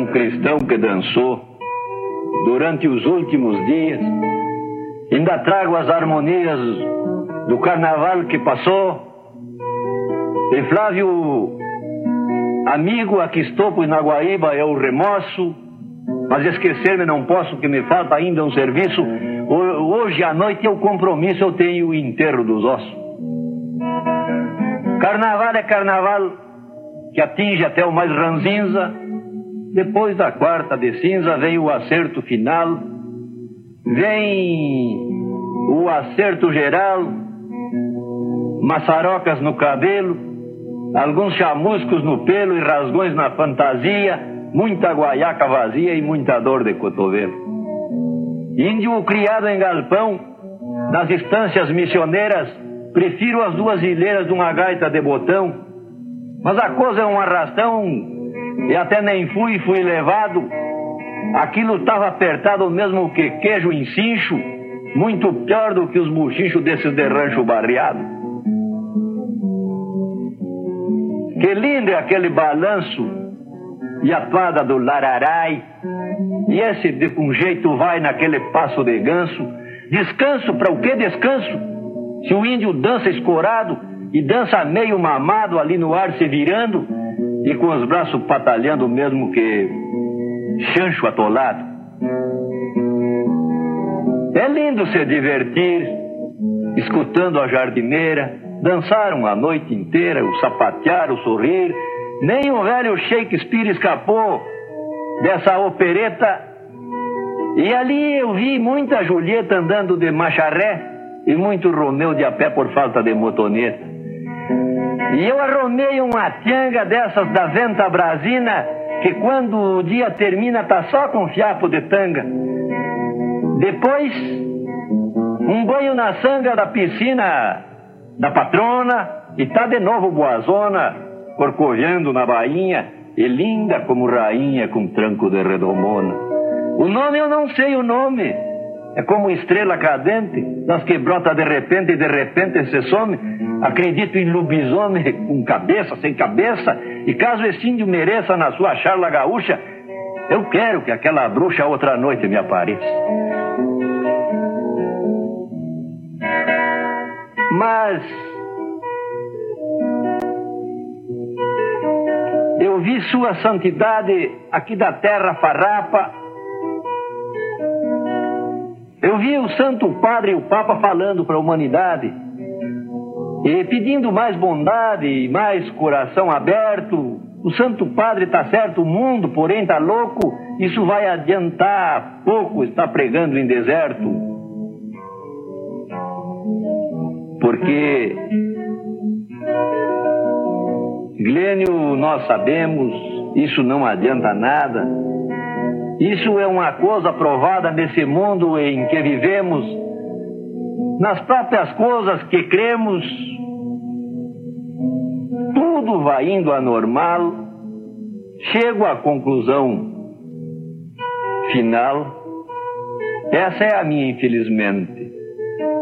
cristão que dançou durante os últimos dias. Ainda trago as harmonias do carnaval que passou. E Flávio, amigo, aqui estou, pois na Guaíba eu remoço, mas esquecer-me não posso, que me falta ainda um serviço. Hoje à noite é o compromisso, eu tenho o enterro dos ossos. Carnaval é carnaval que atinge até o mais ranzinza. Depois da quarta de cinza vem o acerto final, vem o acerto geral, maçarocas no cabelo, alguns chamuscos no pelo e rasgões na fantasia, muita guaiaca vazia e muita dor de cotovelo. Índio criado em galpão, nas estâncias missioneiras, prefiro as duas ilheiras de uma gaita de botão, mas a coisa é um arrastão, e até nem fui levado. Aquilo estava apertado mesmo que queijo em cincho, muito pior do que os buchinchos desses de rancho barreado. Que lindo é aquele balanço e a toada do lararai, e esse de com jeito vai naquele passo de ganso. Descanso, para o que descanso? Se o índio dança escorado e dança meio mamado ali no ar se virando e com os braços patalhando mesmo que chancho atolado. É lindo se divertir escutando a jardineira, dançar uma noite inteira, o sapatear, o sorrir. Nem o velho Shakespeare escapou dessa opereta. E ali eu vi muita Julieta andando de macharré e muito Romeu de a pé por falta de motoneta. E eu arrumei uma tianga dessas da venta brasina, que quando o dia termina tá só com fiapo de tanga. Depois, um banho na sanga da piscina da patrona, e tá de novo boazona, corcovando na bainha, e linda como rainha com tranco de redomona. O nome eu não sei o nome, é como estrela cadente, das que brota de repente e de repente se some. Acredito em lobisomem com cabeça, sem cabeça, e caso esse índio mereça na sua charla gaúcha, eu quero que aquela bruxa outra noite me apareça. Mas eu vi sua santidade aqui da terra farrapa. Eu vi o Santo Padre e o Papa falando para a humanidade e pedindo mais bondade e mais coração aberto. O Santo Padre está certo, o mundo, porém, está louco. Isso vai adiantar pouco, está pregando em deserto. Porque, Glênio, nós sabemos, isso não adianta nada. Isso é uma coisa provada nesse mundo em que vivemos, nas próprias coisas que cremos. Tudo vai indo anormal. Chego à conclusão final. Essa é a minha, infelizmente.